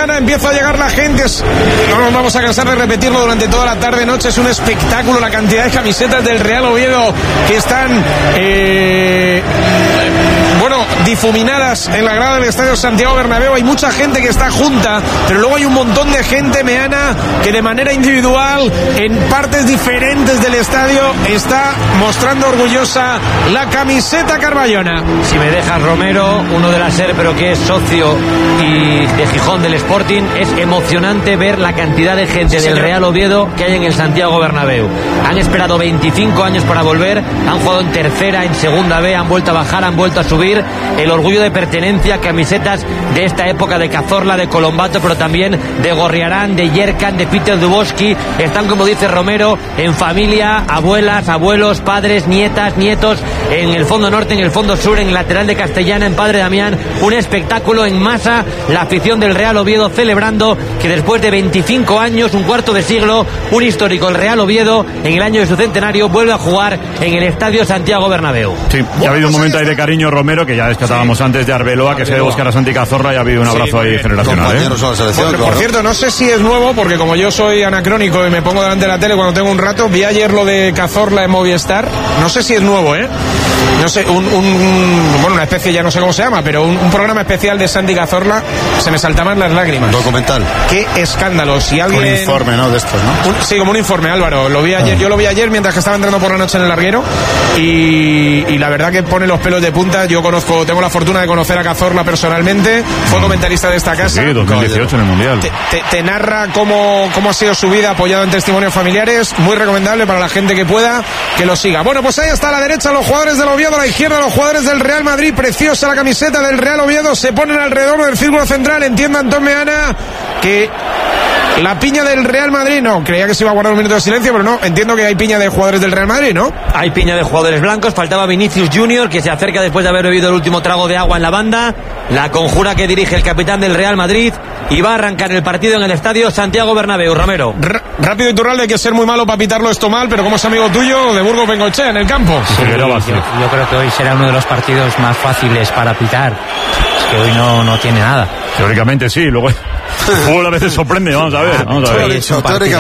gana, empieza a llegar la gente. No nos vamos a cansar de repetirlo durante toda la tarde-noche. Es un espectáculo la cantidad de camisetas del Real Oviedo que están difuminadas en la grada del Estadio Santiago Bernabéu. Hay mucha gente que está junta, pero luego hay un montón de gente meana que de manera individual, en partes diferentes del estadio, está mostrando orgullosa la camiseta carballona. Si me dejas, Romero, uno de la SER, pero que es socio y de Gijón del Sporting, es emocionante ver la cantidad de gente del Real Oviedo que hay en el Santiago Bernabéu. Han esperado 25 años para volver, han jugado en tercera, en segunda B, han vuelto a bajar, han vuelto a subir. El orgullo de pertenencia, camisetas de esta época de Cazorla, de Colombato, pero también de Gorriarán, de Yerkan, de Peter Dubowski. Están, como dice Romero, en familia, abuelas, abuelos, padres, nietas, nietos, en el fondo norte, en el fondo sur, en el lateral de Castellana, en Padre Damián. Un espectáculo en masa, la afición del Real Oviedo celebrando que después de 25 años, un cuarto de siglo, un histórico, el Real Oviedo, en el año de su centenario, vuelve a jugar en el Estadio Santiago Bernabéu. Sí, ya ha habido un momento ahí de cariño, Romero, que ya descartábamos antes, de Arbeloa, que se debe buscar a Santi Cazorla, y ha habido un abrazo ahí generacional. Por cierto, no sé si es nuevo, porque como yo soy anacrónico y me pongo delante de la tele cuando tengo un rato, vi ayer lo de Cazorla en Movistar. No sé si es nuevo, no sé, una especie, ya no sé cómo se llama, pero un programa especial de Santi Cazorla. Se me saltaban las lágrimas. Documental. Qué escándalo. Si alguien... Un informe, ¿no? De estos, ¿no? Sí, como un informe, Álvaro. Lo vi ayer. Yo lo vi ayer mientras que estaba entrando por la noche en el larguero, y la verdad que pone los pelos de punta. Yo tengo la fortuna de conocer a Cazorla personalmente. Fue comentarista de esta casa. Sí, 2018 en el Mundial. Te narra cómo ha sido su vida, apoyado en testimonios familiares. Muy recomendable para la gente que pueda que lo siga. Bueno, pues ahí está a la derecha los jugadores del Oviedo, a la izquierda los jugadores del Real Madrid. Preciosa la camiseta del Real Oviedo. Se ponen alrededor del círculo central. Entienda Antón Meana que la piña del Real Madrid, no, creía que se iba a guardar un minuto de silencio, pero no, entiendo que hay piña de jugadores del Real Madrid, ¿no? Hay piña de jugadores blancos, faltaba Vinicius Junior, que se acerca después de haber bebido el último trago de agua en la banda, la conjura que dirige el capitán del Real Madrid, y va a arrancar el partido en el Estadio Santiago Bernabéu. Romero. Rápido Iturralde, hay que ser muy malo para pitarlo esto mal, pero como es amigo tuyo, de Burgos Bengoechea en el campo. Sí, yo creo que hoy será uno de los partidos más fáciles para pitar. Es que hoy no tiene nada. Teóricamente sí, luego el fútbol a veces sorprende, vamos a ver. Hoy es un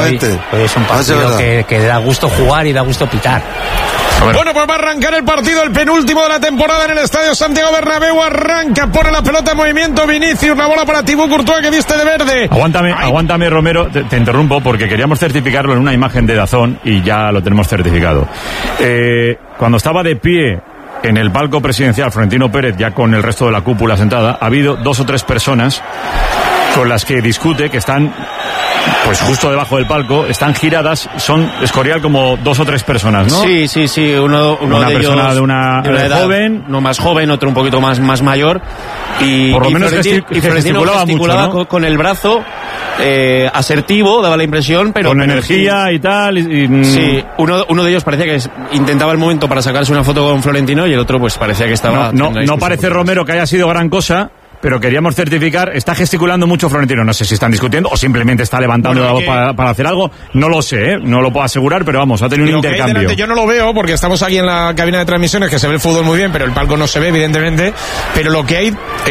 partido que da gusto jugar y da gusto pitar. Bueno, pues va a arrancar el partido, el penúltimo de la temporada en el Estadio Santiago Bernabéu. Arranca, pone la pelota en movimiento Vinicius, la bola para Thibaut Courtois, que viste de verde. Aguántame, Romero, te interrumpo porque queríamos certificarlo en una imagen de DAZN y ya lo tenemos certificado. Cuando estaba de pie en el palco presidencial Florentino Pérez, ya con el resto de la cúpula sentada, ha habido 2 o 3 personas con las que discute, que están pues justo debajo del palco, están giradas, son Escorial como 2 o 3 personas, ¿no? Sí, uno una de persona ellos de una edad joven, uno más joven, otro un poquito más mayor, y por lo menos Florentino gesticulaba mucho, ¿no? con el brazo asertivo, daba la impresión, pero con energía y tal. Sí, uno de ellos parecía que intentaba el momento para sacarse una foto con Florentino, y el otro pues parecía que estaba... No parece, Romero, que haya sido gran cosa, pero queríamos certificar. Está gesticulando mucho Florentino, no sé si están discutiendo o simplemente está levantando la voz para hacer algo, no lo sé, no lo puedo asegurar, pero vamos, ha tenido un intercambio. Delante, yo no lo veo porque estamos aquí en la cabina de transmisiones, que se ve el fútbol muy bien, pero el palco no se ve, evidentemente. Pero lo que hay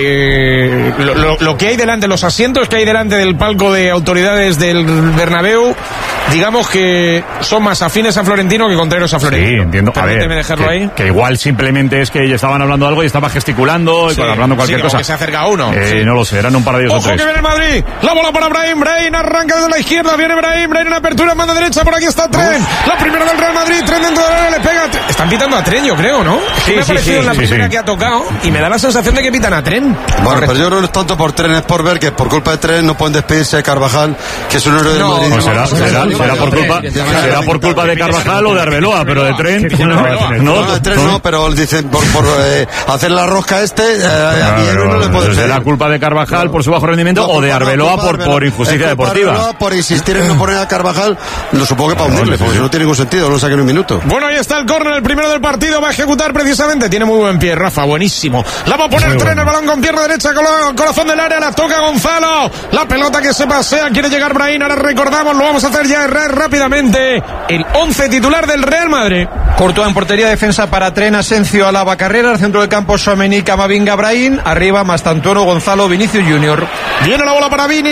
lo que hay delante, los asientos que hay delante del palco de autoridades del Bernabéu, digamos que son más afines a Florentino que contrarios a Florentino. Sí, entiendo. Permíteme dejarlo ahí. Que igual simplemente es que estaban hablando algo y estaba gesticulando y hablando cualquier cosa. Que se acerca a uno. No lo sé, eran un par de ellos. Ojo, que viene el Madrid, la bola para Brahim arranca desde la izquierda, viene Brahim en apertura en banda derecha, por aquí está Tren, la primera del Real Madrid, Tren dentro del área, le pega, están pitando a Tren, yo creo, ¿no? Sí, me ha parecido en la primera que ha tocado, y me da la sensación de que pitan a Tren. Bueno, pero yo creo que no es tanto por Tren, es por ver que por culpa de Tren no pueden despedirse de Carvajal, que es un héroe del Madrid. Será por culpa de Carvajal o de Arbeloa, pero de Tren no, de Tren no, pero dicen por hacer la rosca no le puede ser la culpa de Carvajal por su bajo rendimiento o de Arbeloa por injusticia deportiva. Arbeloa por insistir en no poner a Carvajal, lo supongo que para hundirle, porque no tiene ningún sentido, no saquen un minuto. Bueno, ahí está el córner, el primero del partido, va a ejecutar precisamente, tiene muy buen pie, Rafa, buenísimo. La va a poner Tren, el balón con pierna derecha, corazón del área, la toca Gonzalo, la pelota que se pasea, quiere llegar Brahim, ahora recordamos, lo vamos a hacer ya rápidamente, el 11 titular del Real Madrid. Courtois en portería, defensa para Tren, Asencio, Alaba, Carrera, al centro del campo Tchouaméni, Camavinga, Brahim, arriba Mastantuono, Gonzalo, Vinicius Junior. Viene la bola para Vini.